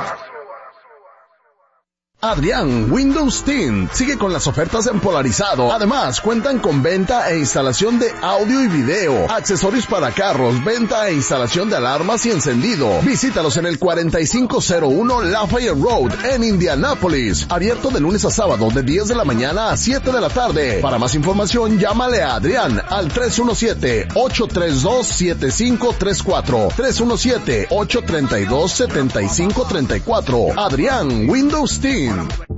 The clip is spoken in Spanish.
Adrián Windows Team sigue con las ofertas en Polarizado. Además, cuentan con venta e instalación de audio y video, accesorios para carros, venta e instalación de alarmas y encendido. Visítalos en el 4501 Lafayette Road en Indianápolis. Abierto de lunes a sábado de 10 de la mañana a 7 de la tarde. Para más información, llámale a Adrián al 317-832-7534. 317-832-7534. Adrián Windows Team.